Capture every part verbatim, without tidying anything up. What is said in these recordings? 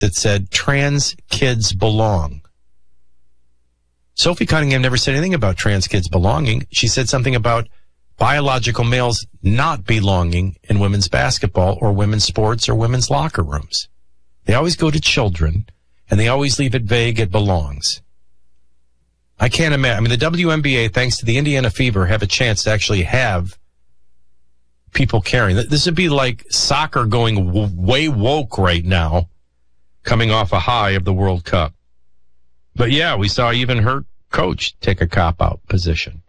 that said, trans kids belong. Sophie Cunningham never said anything about trans kids belonging. She said something about biological males not belonging in women's basketball or women's sports or women's locker rooms. They always go to children, and they always leave it vague, it belongs. I can't imagine. I mean, the W N B A, thanks to the Indiana Fever, have a chance to actually have people caring. This would be like soccer going w- way woke right now, coming off a high of the World Cup. But yeah, we saw even her coach take a cop-out position.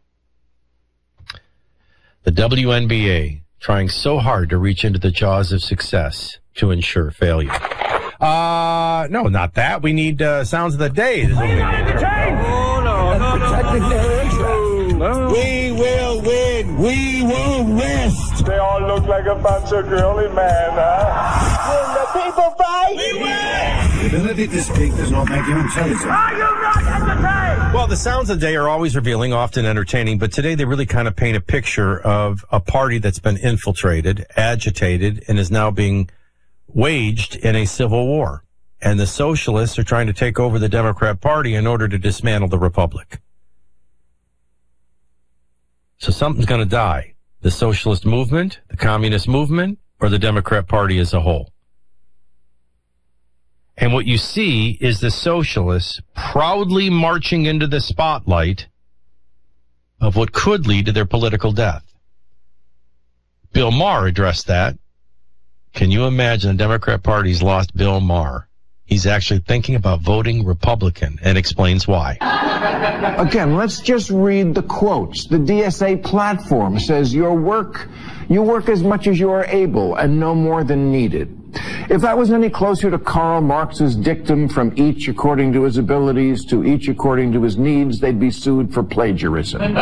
The W N B A trying so hard to reach into the jaws of success to ensure failure. Uh, no, not that. We need uh, sounds of the day. This is what we need. Oh, no, no, no, no. We will win. We will rest. They all look like a bunch of girly men, huh? When the people fight, we win. The ability to speak does not make you intelligent. Are you not entertained? Well, the sounds of the day are always revealing, often entertaining, but today they really kind of paint a picture of a party that's been infiltrated, agitated, and is now being waged in a civil war. And the socialists are trying to take over the Democrat Party in order to dismantle the Republic. So something's going to die. The socialist movement, the communist movement, or the Democrat Party as a whole. And what you see is the socialists proudly marching into the spotlight of what could lead to their political death. Bill Maher addressed that. Can you imagine the Democrat Party's lost Bill Maher? He's actually thinking about voting Republican and explains why. Again, let's just read the quotes. The D S A platform says your work, you work as much as you are able and no more than needed. If that was any closer to Karl Marx's dictum, from each according to his abilities to each according to his needs, they'd be sued for plagiarism.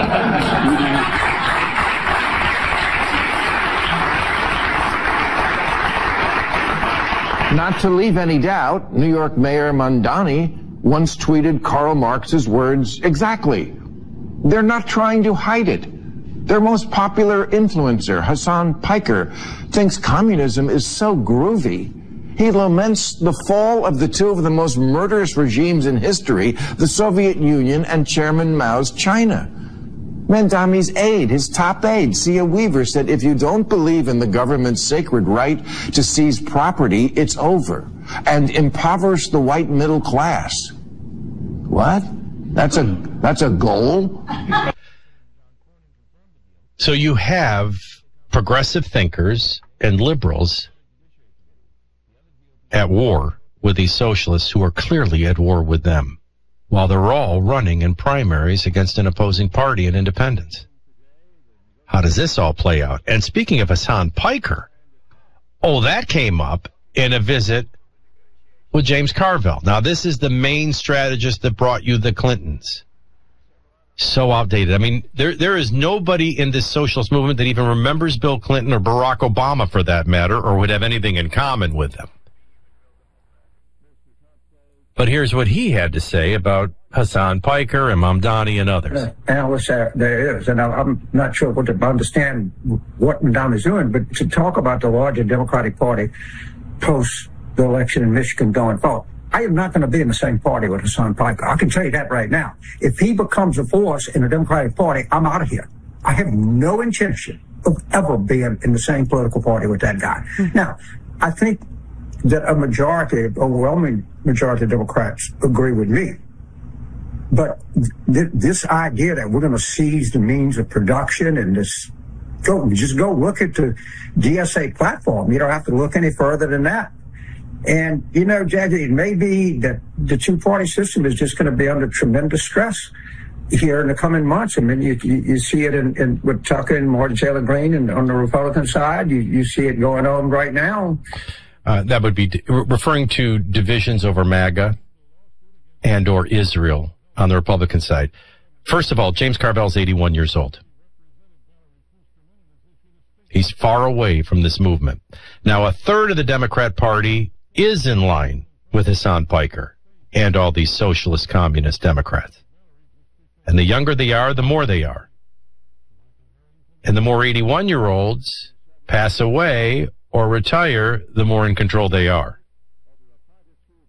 Not to leave any doubt, New York Mayor Mamdani once tweeted Karl Marx's words exactly. They're not trying to hide it. Their most popular influencer, Hassan Piker, thinks communism is so groovy. He laments the fall of the two of the most murderous regimes in history, the Soviet Union and Chairman Mao's China. Mamdani's aide, his top aide, Sia Weaver, said, if you don't believe in the government's sacred right to seize property, it's over, and impoverish the white middle class. What? That's a, that's a goal? So you have progressive thinkers and liberals at war with these socialists who are clearly at war with them, while they're all running in primaries against an opposing party and independents. How does this all play out? And speaking of Hassan Piker, oh, that came up in a visit with James Carville. Now, this is the main strategist that brought you the Clintons. So outdated. I mean, there there is nobody in this socialist movement that even remembers Bill Clinton or Barack Obama, for that matter, or would have anything in common with them. But here's what he had to say about Hassan Piker and Mamdani and others. Uh, analysts there, there is, and I'm not sure what to understand what Mamdani is doing, but to talk about the larger Democratic Party post the election in Michigan going forward, I am not going to be in the same party with Hassan Piker. I can tell you that right now. If he becomes a force in the Democratic Party, I'm out of here. I have no intention of ever being in the same political party with that guy. Mm-hmm. Now, I think that a majority, overwhelming majority of Democrats agree with me. But th- this idea that we're going to seize the means of production and this, go, just go look at the D S A platform. You don't have to look any further than that. And, you know, Jackie, it may be that the two-party system is just going to be under tremendous stress here in the coming months. I mean, you, you, you see it in, in with Tucker and Martin Taylor Greene, and on the Republican side, you, you see it going on right now. Uh, that would be d- referring to divisions over MAGA and or Israel on the Republican side. First of all, James Carville is eighty-one years old. He's far away from this movement. Now, a third of the Democrat Party is in line with Hassan Piker and all these socialist communist Democrats. And the younger they are, the more they are. And the more eighty-one-year-olds pass away or retire, the more in control they are.